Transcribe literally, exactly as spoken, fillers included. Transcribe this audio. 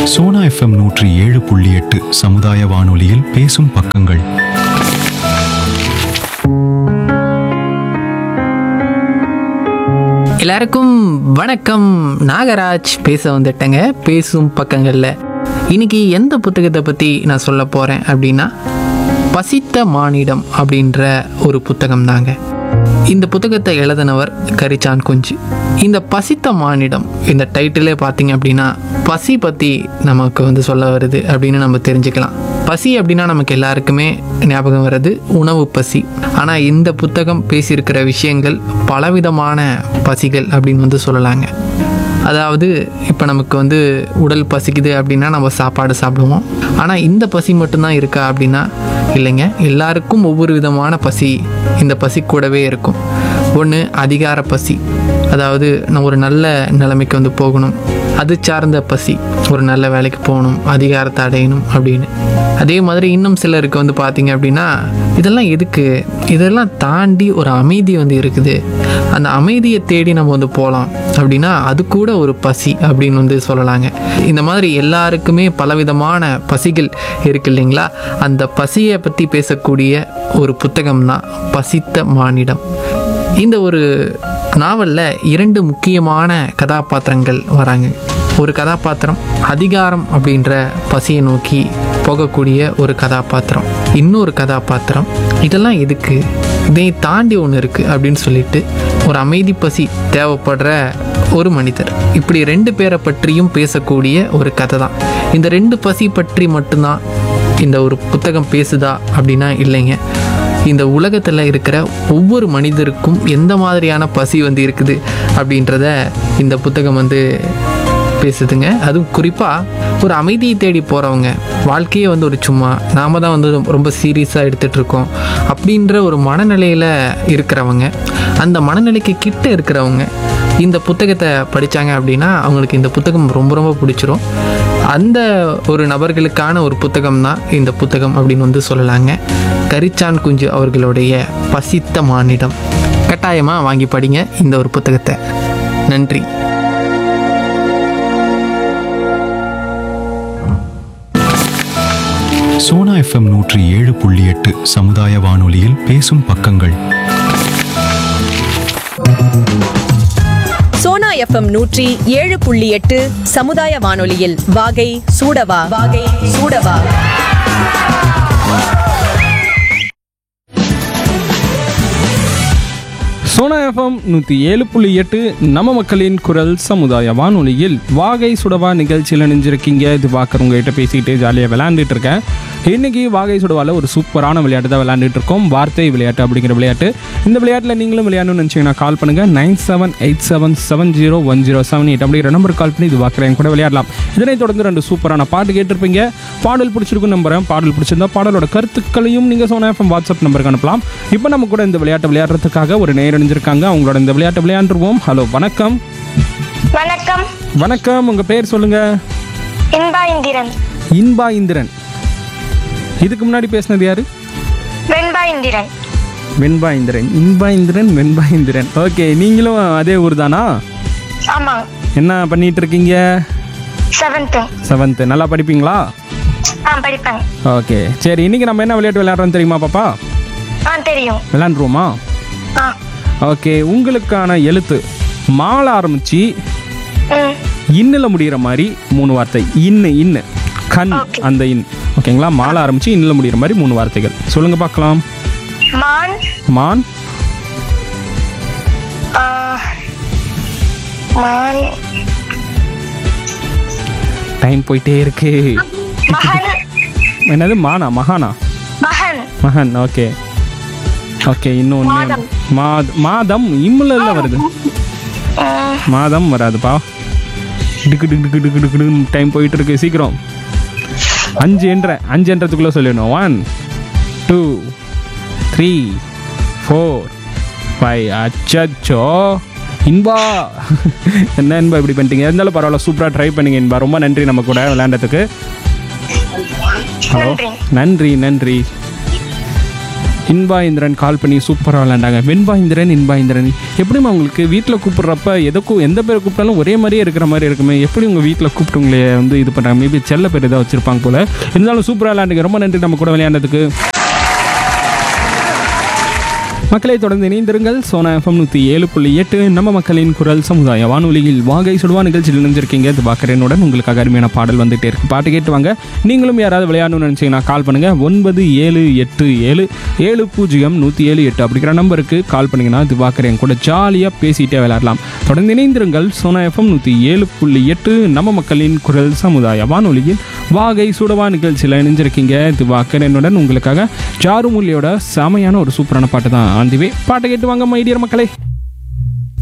Sona FM நூற்றி ஏழு புள்ளி எட்டு சமுதாய வானொலியில் பேசும் பக்கங்கள். எல்லாருக்கும் வணக்கம். நாகராஜ் பேச வந்துட்டேங்க பேசும் பக்கங்களில். இன்னைக்கு எந்த புத்தகத்தை பற்றி நான் சொல்ல போகிறேன் அப்படின்னா, பசித்த மானிடம் அப்படின்ற ஒரு புத்தகம் தாங்க. இந்த புத்தகத்தை எழுதினவர் கரிச்சான் குஞ்சு. இந்த பசித்த மானிடம் இந்த டைட்டிலே பார்த்தீங்க அப்படின்னா பசி பற்றி நமக்கு வந்து சொல்ல வருது அப்படின்னு நம்ம தெரிஞ்சுக்கலாம். பசி அப்படின்னா நமக்கு எல்லாருக்குமே ஞாபகம் வர்றது உணவு பசி. ஆனால் இந்த புத்தகம் பேசியிருக்கிற விஷயங்கள் பலவிதமான பசிகள் அப்படின்னு வந்து சொல்லலாங்க. அதாவது இப்போ நமக்கு வந்து உடல் பசிக்குது அப்படின்னா நம்ம சாப்பாடு சாப்பிடுவோம். ஆனால் இந்த பசி மட்டும்தான் இருக்கா அப்படின்னா இல்லைங்க. எல்லாருக்கும் ஒவ்வொரு விதமான பசி இந்த பசி கூடவே இருக்கும். ஒன்று அதிகார பசி, அதாவது நான் ஒரு நல்ல நிலைமைக்கு வந்து போகணும், அது சார்ந்த பசி, ஒரு நல்ல வேலைக்கு போகணும், அதிகாரத்தை அடையணும் அப்படின்னு. அதே மாதிரி இன்னும் சிலருக்கு வந்து பார்த்திங்க அப்படின்னா இதெல்லாம் எதுக்கு, இதெல்லாம் தாண்டி ஒரு அமைதி வந்து இருக்குது, அந்த அமைதியை தேடி நம்ம வந்து போகலாம் அப்படின்னா அது கூட ஒரு பசி அப்படின்னு வந்து சொல்லலாங்க. இந்த மாதிரி எல்லாருக்குமே பலவிதமான பசிகள் இருக்கு இல்லைங்களா. அந்த பசியை பற்றி பேசக்கூடிய ஒரு புத்தகம் தான் பசித்த மானிடம். இந்த ஒரு நாவலில் இரண்டு முக்கியமான கதாபாத்திரங்கள் வராங்க. ஒரு கதாபாத்திரம் அதிகாரம் அப்படின்ற பசியை நோக்கி போகக்கூடிய ஒரு கதாபாத்திரம். இன்னொரு கதாபாத்திரம் இதெல்லாம் எதுக்கு, இதை தாண்டி ஒன்று இருக்குது அப்படின்னு சொல்லிட்டு ஒரு அமைதி பசி தேவைப்படுற ஒரு மனிதர். இப்படி ரெண்டு பேரை பற்றியும் பேசக்கூடிய ஒரு கதை தான். இந்த ரெண்டு பசி பற்றி மட்டும்தான் இந்த ஒரு புத்தகம் பேசுதா அப்படின்னா இல்லைங்க. இந்த உலகத்தில் இருக்கிற ஒவ்வொரு மனிதருக்கும் எந்த மாதிரியான பசி வந்து இருக்குது அப்படின்றத இந்த புத்தகம் வந்து பேசுதுங்க. அதுவும் குறிப்பாக ஒரு அமைதியை தேடி போகிறவங்க, வாழ்க்கையே வந்து ஒரு சும்மா நாம் தான் வந்து ரொம்ப சீரியஸாக எடுத்துகிட்டு இருக்கோம் அப்படின்ற ஒரு மனநிலையில் இருக்கிறவங்க, அந்த மனநிலைக்கு கிட்ட இருக்கிறவங்க இந்த புத்தகத்தை படித்தாங்க அப்படின்னா அவங்களுக்கு இந்த புத்தகம் ரொம்ப ரொம்ப பிடிச்சிரும். அந்த ஒரு நபர்களுக்கான ஒரு புத்தகம் தான் இந்த புத்தகம் அப்படின்னு வந்து சொல்லலாங்க. கரிச்சான் குஞ்சு அவர்களுடைய பசித்த மானிடம். கட்டாயமாக வாங்கி படிங்க இந்த ஒரு புத்தகத்தை. நன்றி. சோனா எஃப்எம் நூற்றி ஏழு புள்ளி எட்டு சமுதாய வானொலியில் பேசும் பக்கங்கள். சோனா எஃப்எம் நூற்றி ஏழு புள்ளி எட்டு சமுதாய வானொலியில் வாகை சூடவா வாகை சூடவா. சோனா எஃப்எம் நூற்றி ஏழு புள்ளி எட்டு நம்ம மக்களின் குரல் சமுதாய வானொலியில் வாகை சுடவா நிகழ்ச்சியில் நினைஞ்சிருக்கீங்க. இது பார்க்குறவங்ககிட்ட பேசிக்கிட்டு ஜாலியாக விளையாண்டுட்டு இருக்கேன். இன்றைக்கி வாகை சுடவாவில் ஒரு சூப்பரான விளையாட்டு தான் விளையாண்டுட்டு இருக்கோம். வார்த்தை விளையாட்டு அப்படிங்கிற விளையாட்டு. இந்த விளையாட்டில் நீங்களும் விளையாடணும்னு நினச்சிங்கன்னா கால் பண்ணுங்கள். Nine seven eight seven seven zero one zero seven eight அப்படிங்கிற நம்பருக்கு கால் பண்ணி இது பார்க்குறேன் கூட விளையாடலாம். இதனை தொடர்ந்து ரெண்டு சூப்பரான பாட்டு கேட்டிருப்பீங்க. பாடல் பிடிச்சிருக்கும் நம்புறேன். பாடல் பிடிச்சிருந்தா பாடலோட கருத்துக்களையும் நீங்கள் சோனா எஃப்எம் வாட்ஸ்அப் நம்பருக்கு அனுப்பலாம். இப்போ நம்ம கூட இந்த விளையாட்டை விளையாடுறதுக்காக ஒரு நேரம் இருக்காங்க. அவங்களோட இந்த விளையாட்டை விளையாண்டுருவோம். ஹலோ, வணக்கம். வணக்கம். வணக்கம். உங்க பேர் சொல்லுங்க. இன்பா இந்திரன். இன்பா இந்திரன். இதுக்கு முன்னாடி பேசினது யாரு? வெண்பா இந்திரன். வெண்பா இந்திரன். இன்பா இந்திரன், வெண்பா இந்திரன். ஓகே, நீங்களும் அதே ஊர் தானா? ஆமா. என்ன பண்ணிட்டு இருக்கீங்க? செவன்த். செவன்த். நல்லா படிப்பீங்களா? ஆ, படிப்பேன். ஓகே, சரி. இன்னைக்கு நம்ம என்ன விளையாட்டு விளையாடுறோம் தெரியுமா பாப்பா? ஆ, தெரியும். விளையாண்டுருவோமா? ஆ. ஓகே, உங்களுக்கான எழுத்து மால ஆரம்பிச்சு ம். இன்னில் முடிகிற மாதிரி மூணு வார்த்தை. இன்னு இன்னு கண், அந்த இன். ஓகேங்களா? மால ஆரம்பிச்சு இன்னில் முடிகிற மாதிரி மூணு வார்த்தைகள் சொல்லுங்க பார்க்கலாம். மான். மான். ஆ, மான். டைம் போயிட்டே இருக்கு. மகன். என்னது? மானா? மகானா? மகன். மகன். Okay okay. இன்னொன்று மாதம். மாத மாதம் இம்முல வருது. ம். மாதம் வராதுப்பா. டிக்கு டிக்கு டிக்கு டிக்கு டிக்குன்னு டைம் போயிட்டு இருக்கு. சீக்கிரம். அஞ்சு என்ற அஞ்சு என்றதுக்குள்ளே சொல்லிடணும். One two three four five. அச்சோ இன்பா, என்ன இன்பா இப்படி பண்ணிட்டீங்க? இருந்தாலும் பரவாயில்ல, சூப்பராக ட்ரை பண்ணிங்க இன்பா. ரொம்ப நன்றி நம்ம கூட விளையாண்டதுக்கு. ஹலோ, நன்றி நன்றி. இன்பா இந்திரன் கால் பண்ணி சூப்பராக விளையாண்டாங்க. வெண்பா இந்திரன் இன்பா இந்திரன் எப்படிமா உங்களுக்கு வீட்டில் கூப்பிட்றப்ப எதுக்கும் எந்த பேர் கூப்பிட்டாலும் ஒரே மாதிரியே இருக்கிற மாதிரி இருக்குமே, எப்படி உங்கள் வீட்டில் கூப்பிட்டுங்களே வந்து இது பண்ணுறாங்க? மேபி செல்ல பேர் ஏதாவது வச்சுருப்பாங்க போல். இருந்தாலும் சூப்பராக விளையாண்டுங்க. ரொம்ப நன்றி நம்ம கூட விளையாண்டதுக்கு. மக்களை தொடர்ந்து இணைந்திருங்கள். சோனா எஃப்எம் நூற்றி ஏழு புள்ளி எட்டு நம்ம மக்களின் குரல் சமுதாய வானொலியில் வாகை சுடுவா நிகழ்ச்சியில் இணைஞ்சிருக்கீங்க. இது பாக்கரனுடன் உங்களுக்காக அருமையான பாடல் வந்துட்டே இருக்கு. பாட்டு கேட்டு வாங்க. நீங்களும் யாராவது விளையாடணும்னு நினச்சிங்கன்னா கால் பண்ணுங்கள். ஒன்பது ஏழு எட்டு ஏழு ஏழு பூஜ்ஜியம் நூற்றி ஏழு எட்டு அப்படிங்கிற நம்பருக்கு கால் பண்ணிங்கன்னா இது பாக்கரன் கூட ஜாலியாக பேசிகிட்டே விளையாடலாம். தொடர்ந்து இணைந்திருங்கள். சோனா எஃப்எம் நூற்றி ஏழு புள்ளி எட்டு நம்ம மக்களின் குரல் சமுதாய வானொலியில் வாகை சுடவா நிகழ்ச்சியில் இணைஞ்சிருக்கீங்க. இது பாக்கரனுடன் உங்களுக்காக ஜாருமுல்லியோட செமையான ஒரு சூப்பரான பாட்டு தான் ஆந்திவே. பாட்டை கேட்டு வாங்க மை டியர் மக்களே.